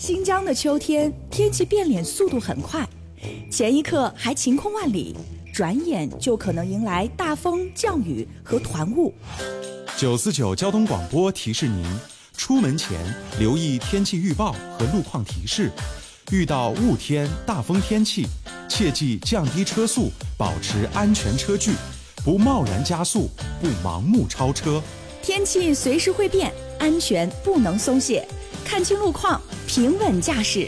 新疆的秋天天气变脸速度很快，前一刻还晴空万里，转眼就可能迎来大风、降雨和团雾。 949交通广播提示您，出门前留意天气预报和路况提示，遇到雾天、大风天气，切记降低车速，保持安全车距，不贸然加速，不盲目超车。 天气随时会变，安全不能松懈，看清路况，平稳驾驶。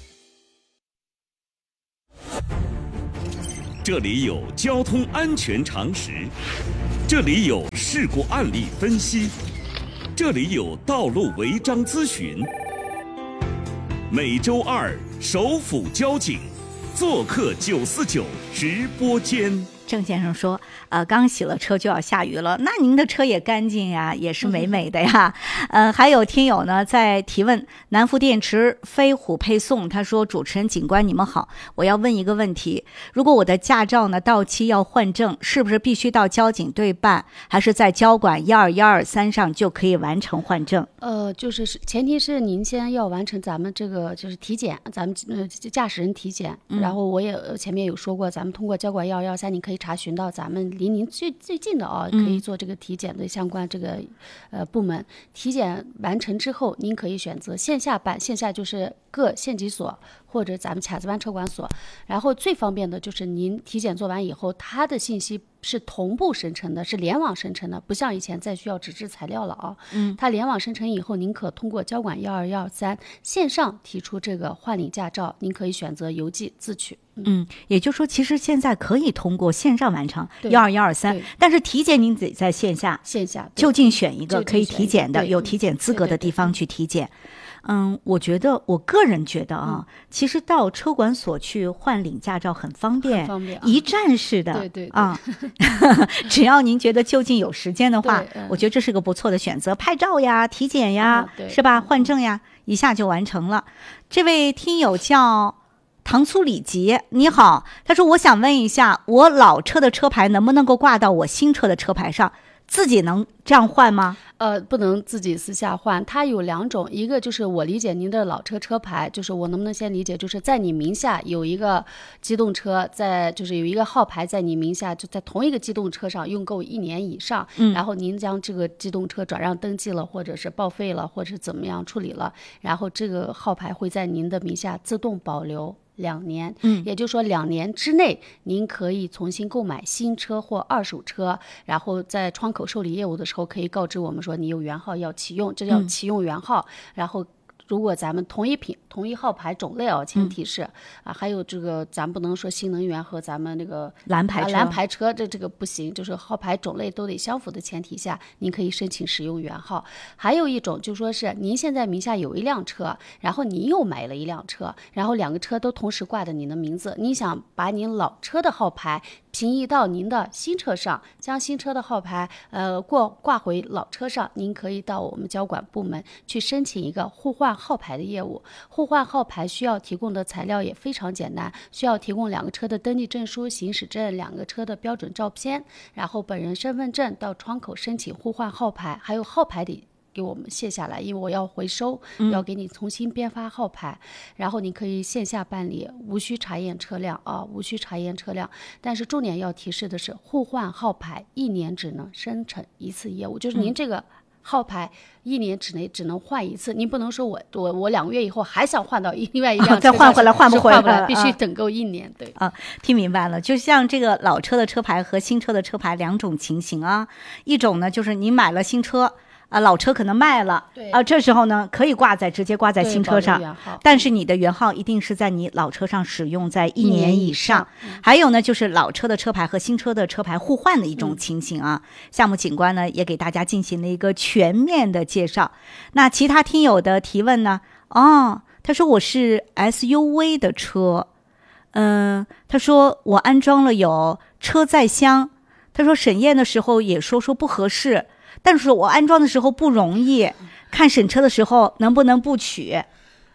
这里有交通安全常识，这里有事故案例分析，这里有道路违章咨询。每周二首府交警做客949直播间。 郑先生说，刚洗了车就要下雨了，那您的车也干净呀，也是美美的呀。还有听友呢在提问，南孚电池飞虎配送，他说，主持人警官你们好，我要问一个问题，如果我的驾照呢到期要换证，是不是必须到交警队办，还是在交管12123上就可以完成换证？ 就是前提是您先要完成咱们这个就是体检，咱们驾驶人体检，然后我也前面有说过，咱们通过交管12123，你可以查询到咱们离您最近的可以做这个体检的相关这个部门。体检完成之后，您可以选择线下办，线下就是各县级所或者咱们卡子湾车管所，然后最方便的就是您体检做完以后，它的信息是同步生成的，是联网生成的，不像以前再需要纸质材料了啊。它联网生成以后，您可通过交管12123线上提出这个换领驾照，您可以选择邮寄自取。 也就是说，其实现在可以通过线上完成12123，但是体检您得在线下就近选一个可以体检的、有体检资格的地方去体检。我个人觉得其实到车管所去换领驾照很方便，一站式的，对只要您觉得就近有时间的话，我觉得这是个不错的选择。拍照呀、体检呀，是吧？换证呀，一下就完成了。这位听友叫糖醋里脊，你好，他说我想问一下，我老车的车牌能不能够挂到我新车的车牌上？自己能这样换吗？ 不能自己私下换，它有两种，一个就是我理解您的老车车牌，就是我能不能先理解，就是在你名下有一个机动车，就是有一个号牌在你名下，就在同一个机动车上用够1年以上，然后您将这个机动车转让登记了，或者是报废了，或者是怎么样处理了，然后这个号牌会在您的名下自动保留2年，也就是说2年之内，您可以重新购买新车或二手车，然后在窗口受理业务的时候，可以告知我们说你有原号要启用，这叫启用原号。然后如果咱们同一号牌种类前提是还有这个咱不能说新能源和咱们那个蓝牌车这个不行，就是号牌种类都得相符的前提下，您可以申请使用原号。还有一种就说是您现在名下有一辆车，然后你又买了一辆车，然后2个车都同时挂着你的名字，你想把您老车的号牌平移到您的新车上，将新车的号牌挂回老车上，您可以到我们交管部门去申请一个互换号牌的业务。互换号牌需要提供的材料也非常简单，需要提供2个车的登记证书、行驶证、2个车的标准照片，然后本人身份证，到窗口申请互换号牌，还有号牌得给我们卸下来，因为我要回收，要给你重新编发号牌，然后你可以线下办理，无需查验车辆无需查验车辆。但是重点要提示的是，互换号牌1年只能生成1次业务，就是您这个号牌1年之内只能换1次，您不能说我2个月以后还想换到另外一辆车再换回来，换不回来， 必须等够1年。对听明白了。就像这个老车的车牌和新车的车牌2种情形一种呢就是你买了新车老车可能卖了这时候呢可以直接挂在新车上，但是你的原号一定是在你老车上使用在1年以上。还有呢就是老车的车牌和新车的车牌互换的一种情形项目警官呢也给大家进行了一个全面的介绍。那其他听友的提问呢他说我是 SUV 的车他说我安装了有车载箱，他说审验的时候也说不合适，但是我安装的时候不容易，看审车的时候能不能不取？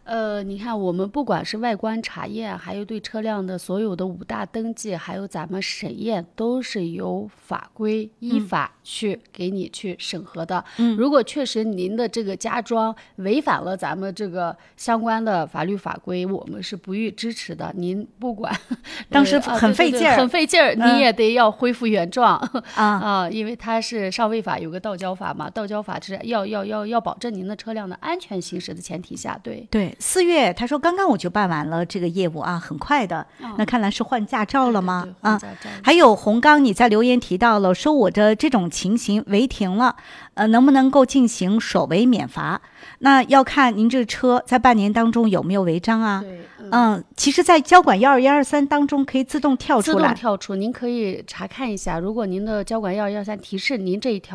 你看我们不管是外观查验，还有对车辆的所有的5大登记，还有咱们审验，都是由法规依法去给你去审核的。如果确实您的这个加装违反了咱们这个相关的法律法规，我们是不予支持的。您不管当时很费劲儿， 很费劲儿，你也得要恢复原状因为它是上位法有个道交法嘛，道交法是要保证您的车辆的安全行驶的前提下，对。 4月他说刚刚我就办完了这个业务啊，很快的。那看来是换驾照了吗？ 对换驾照。 还有洪刚，你在留言提到了，说我的这种情形违停了，能不能够进行首违免罚？那要看您这车在半年当中有没有违章啊？ 对， 其实，在交管12123当中可以自动跳出来， 您可以查看一下，如果您的交管12123提示您这一条